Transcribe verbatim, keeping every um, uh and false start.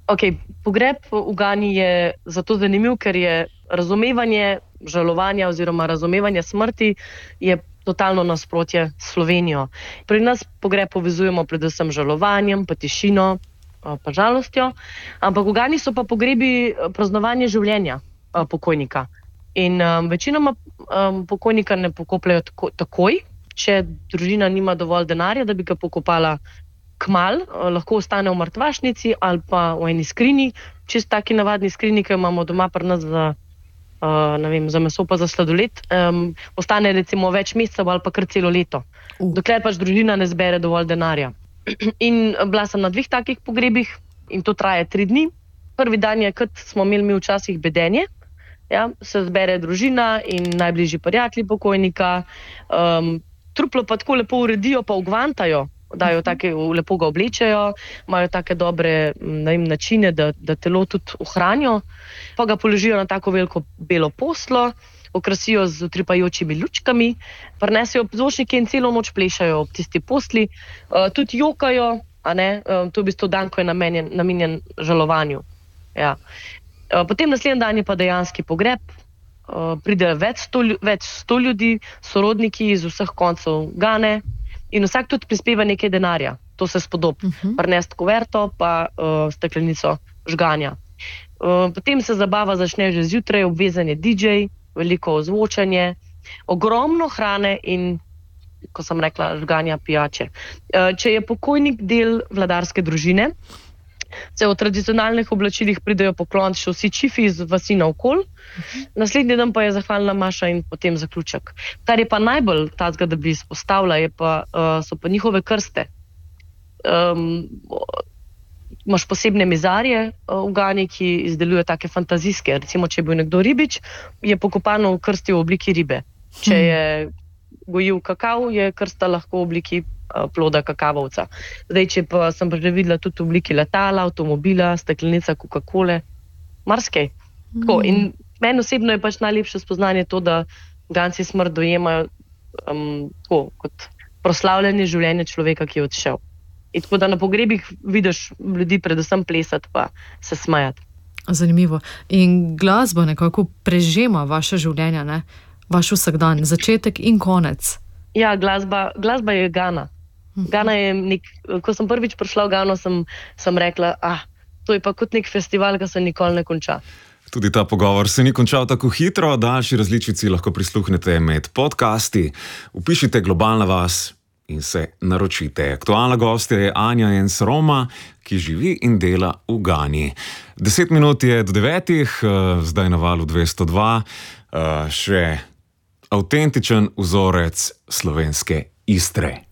Okay, pogreb v Gani je zato zanimiv, ker je razumevanje žalovanja oziroma razumevanje smrti je totalno nasprotje s Slovenijo. Pri nas pogreb povezujemo predvsem žalovanjem, pa tišino, pa žalostjo, ampak v Gani so pa pogrebi praznovanje življenja pokojnika. In um, večinoma um, pokojnika ne pokopljajo tako, takoj, če družina nima dovolj denarja, da bi ga pokopala kmal, lahko ostane v mrtvašnici ali pa v eni skrini, čist taki navadni skrini, ki jo imamo doma pri nas za, uh, ne vem, za meso pa za sladoled, um, ostane recimo več mesecev ali pa kar celo leto, uh. dokler pač družina ne zbere dovolj denarja. In bila sem na dveh takih pogrebih in to traja tri dni. Prvi dan je, kot smo imeli mi včasih bedenje, ja, se zbere družina in najbližji prijatelji pokojnika, um, truplo pa tako lepo uredijo, pa ugvantajo, dajo take, lepo ga oblečejo, imajo take dobre ne vem, načine, da, da telo tudi ohranijo, pa ga položijo na tako veliko belo poslo, okrasijo z utripajočimi lučkami, prinesejo zvočnike in celo noč plešajo ob tisti posli, uh, tudi jokajo, a ne, uh, to je v bistvu dan, ko je namenjen, namenjen žalovanju. Ja. Uh, potem naslednji dan je pa dejanski pogreb, uh, pride več sto, več sto ljudi, sorodniki iz vseh koncev Gane, in vsak tudi prispeva nekaj denarja, to se spodob, uh-huh. prinesti kuverto pa uh, steklenico žganja. Uh, potem se zabava začne že zjutraj, obvezan je D J, veliko ozvočanje, ogromno hrane in, ko sem rekla, žganja pijače. Uh, če je pokojnik del vladarske družine, se v tradicionalnih oblačilih pridejo poklon še vsi čifi iz vasi naokol, uh-huh. naslednji dan pa je zahvalna maša in potem zaključek. Kar je pa najbolj tazga, da bi izpostavila, je pa, uh, so pa njihove krste. Um, imaš posebne mizarje uh, v Gani, ki izdelujejo take fantazijske. Recimo, če je bil nekdo ribič, je pokopano v krsti v obliki ribe. Če je gojil kakav, je krsta lahko v obliki ploda kakavovca. Zdaj, če pa sem pa že videla tudi v obliki letala, avtomobila, steklenica Coca-Cole, marsikaj. Mm. In meni osebno je pač najlepše spoznanje to, da Ganci smrt dojemajo um, tako, kot proslavljanje življenja človeka, ki je odšel. In tako da na pogrebih vidiš ljudi predvsem plesati pa se smajati. Zanimivo. In glasba nekako prežema vaše življenja, ne? Vaš vsakdan, začetek in konec. Ja, glasba, glasba je Gana. Gana je nek, ko sem prvič prišla v Gano, sem, sem rekla, ah, to je pa kot nek festival, ki se nikoli ne konča. Tudi ta pogovor se ni končal tako hitro, daljši različici lahko prisluhnete med podcasti. Vpišite Globalna vas in se naročite. Aktualna gostja je Anja Enns Roma, ki živi in dela v Gani. Deset minut je do devetih, zdaj na valu dvesto dva, še avtentičen vzorec slovenske Istre.